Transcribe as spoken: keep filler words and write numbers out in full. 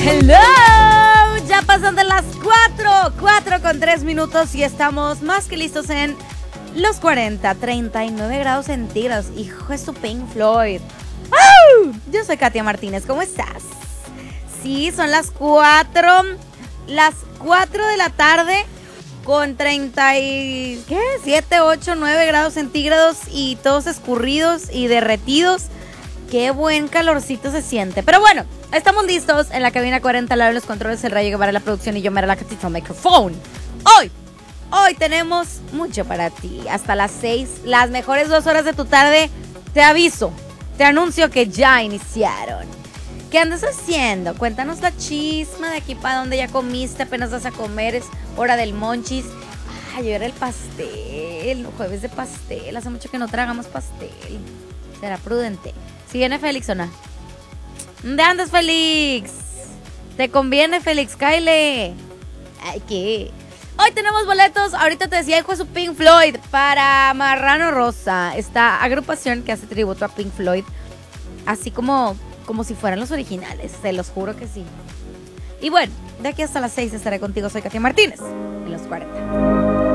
Hello, ya pasan de las cuatro, cuatro con tres minutos y estamos más que listos en los cuarenta, treinta y nueve grados centígrados. Hijo de su Pink Floyd. ¡Oh! Yo soy Katia Martínez, ¿cómo estás? Sí, son las cuatro, las cuatro de la tarde con treinta y ¿qué? siete, ocho, nueve grados centígrados y todos escurridos y derretidos. Qué buen calorcito se siente. Pero bueno, estamos listos en la cabina cuarenta, al lado de los controles, el Rayo Guevara, la producción y yo, Mera la Catita, micrófono. Hoy, hoy tenemos mucho para ti. Hasta las seis, las mejores dos horas de tu tarde. Te aviso, te anuncio que ya iniciaron. ¿Qué andas haciendo? Cuéntanos la chisma de aquí para donde ya comiste, apenas vas a comer, es hora del monchis. Ay, era el pastel, jueves de pastel. Hace mucho que no tragamos pastel. Será prudente. ¿Si viene Félix o no? ¿Dónde andas, Félix? ¿Te conviene, Félix? Kyle. Ay, ¿qué? Hoy tenemos boletos. Ahorita te decía, hijo de su Pink Floyd, para Marrano Rosa. Esta agrupación que hace tributo a Pink Floyd. Así como, como si fueran los originales. Se los juro que sí. Y bueno, de aquí hasta las seis estaré contigo. Soy Katia Martínez, en los cuarenta.